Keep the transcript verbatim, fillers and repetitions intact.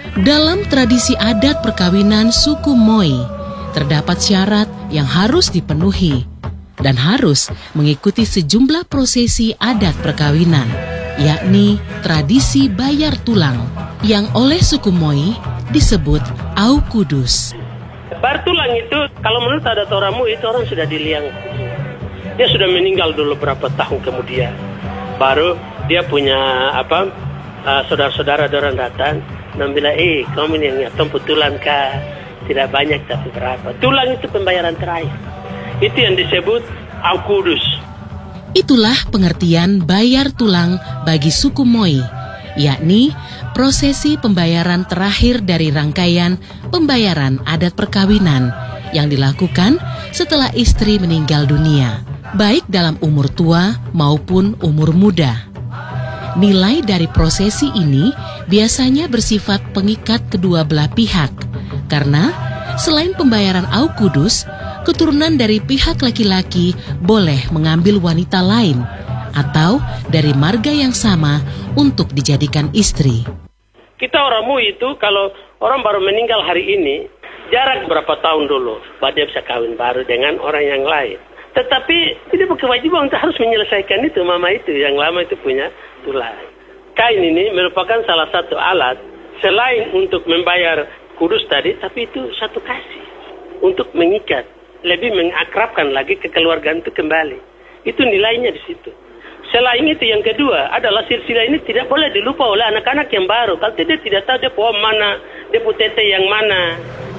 Dalam tradisi adat perkawinan suku Moi, terdapat syarat yang harus dipenuhi dan harus mengikuti sejumlah prosesi adat perkawinan, yakni tradisi bayar tulang, yang oleh suku Moi disebut Au Kudus. Bayar tulang itu, kalau menurut adat orang Moi itu orang sudah diliang. Dia sudah meninggal dulu berapa tahun kemudian. Baru dia punya apa uh, saudara-saudara orang datang dan bilang, eh kamu ini yang tumpuk tulang kah? Tidak banyak tapi berapa. Tulang itu pembayaran terakhir. Itu yang disebut Au Kudus. Itulah pengertian bayar tulang bagi suku Moi, yakni prosesi pembayaran terakhir dari rangkaian pembayaran adat perkawinan yang dilakukan setelah istri meninggal dunia, baik dalam umur tua maupun umur muda. Nilai dari prosesi ini biasanya bersifat pengikat kedua belah pihak, karena selain pembayaran Au Kudus, keturunan dari pihak laki-laki boleh mengambil wanita lain atau dari marga yang sama untuk dijadikan istri. Kita orang Moi itu kalau orang baru meninggal hari ini, jarak berapa tahun dulu, baru dia bisa kawin baru dengan orang yang lain. Tetapi tidak berkewajiban untuk harus menyelesaikan itu, mama itu yang lama itu punya tulang. Kain ini merupakan salah satu alat selain untuk membayar kudus tadi, tapi itu satu kasih untuk mengikat, lebih mengakrabkan lagi kekeluargaan itu kembali. Itu nilainya di situ. Selain itu yang kedua adalah silsilah ini tidak boleh dilupa oleh anak-anak yang baru. Kalau dia tidak tahu dia pohon mana, dia tete yang mana.